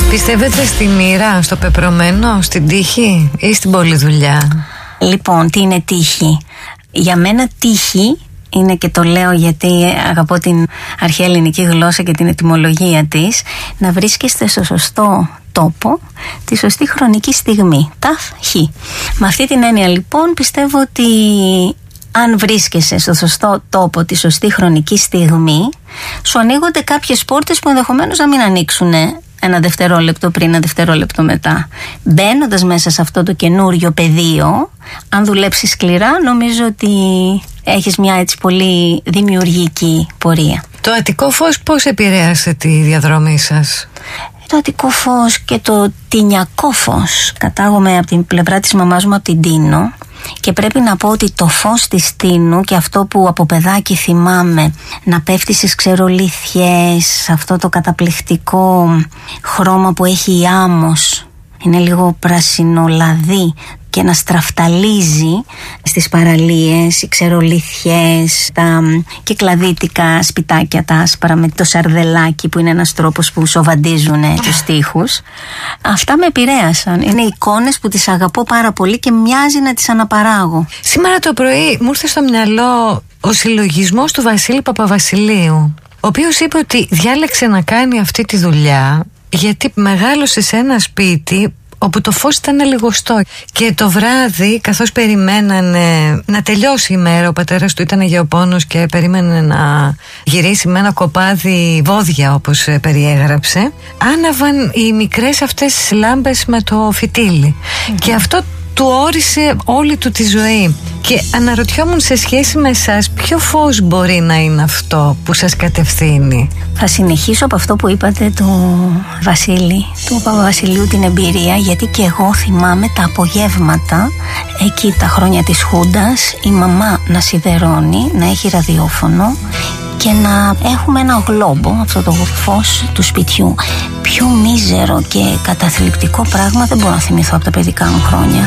Πιστεύετε στη μοίρα, στο πεπρωμένο, στην τύχη ή στην πολλή δουλειά? Λοιπόν, τι είναι τύχη? Για μένα τύχη είναι, και το λέω γιατί αγαπώ την αρχαία ελληνική γλώσσα και την ετυμολογία της, να βρίσκεστε στο σωστό τόπο τη σωστή χρονική στιγμή. Ταχ-χι. Με αυτή την έννοια λοιπόν πιστεύω ότι αν βρίσκεσαι στο σωστό τόπο τη σωστή χρονική στιγμή, σου ανοίγονται κάποιες πόρτες που ενδεχομένως να μην ανοίξουν ένα δευτερόλεπτο πριν, ένα δευτερόλεπτο μετά. Μπαίνοντας μέσα σε αυτό το καινούριο πεδίο, αν δουλέψεις σκληρά, νομίζω ότι έχεις μια έτσι πολύ δημιουργική πορεία. Το Αττικό Φως πώς επηρέασε τη διαδρομή σας? Το Αττικό Φως και το Τινιακό Φως. Κατάγομαι από την πλευρά της μαμάς μου, από την Τίνο, και πρέπει να πω ότι το φως της Τίνου και αυτό που από παιδάκι θυμάμαι να πέφτει στις ξερολίθιες, αυτό το καταπληκτικό χρώμα που έχει η άμμος, είναι λίγο πρασινολαδί, και να στραφταλίζει στις παραλίες, οι ξερολίθιες, τα κυκλαδίτικα σπιτάκια, τα άσπρα με το σαρδελάκι που είναι ένας τρόπος που σοβαντίζουν τους τοίχους. Αυτά με επηρέασαν. Είναι εικόνες που τις αγαπώ πάρα πολύ και μοιάζει να τις αναπαράγω. Σήμερα το πρωί μου ήρθε στο μυαλό ο συλλογισμός του Βασίλη Παπαβασιλείου, ο οποίος είπε ότι διάλεξε να κάνει αυτή τη δουλειά γιατί μεγάλωσε σε ένα σπίτι όπου το φως ήταν λιγοστό, και το βράδυ, καθώς περιμένανε να τελειώσει η μέρα, ο πατέρας του ήταν γεωπόνος και περίμενε να γυρίσει με ένα κοπάδι βόδια, όπως περιέγραψε, άναβαν οι μικρές αυτές λάμπες με το φυτίλι. Και αυτό του όρισε όλη του τη ζωή. Και αναρωτιόμουν, σε σχέση με εσάς, ποιο φως μπορεί να είναι αυτό που σας κατευθύνει? Θα συνεχίσω από αυτό που είπατε του Βασίλη, του Παπαβασιλείου, την εμπειρία, γιατί και εγώ θυμάμαι τα απογεύματα εκεί τα χρόνια της Χούντας, η μαμά να σιδερώνει, να έχει ραδιόφωνο και να έχουμε ένα γλόμπο, αυτό το φως του σπιτιού. Πιο μίζερο και καταθλιπτικό πράγμα δεν μπορώ να θυμηθώ από τα παιδικά μου χρόνια.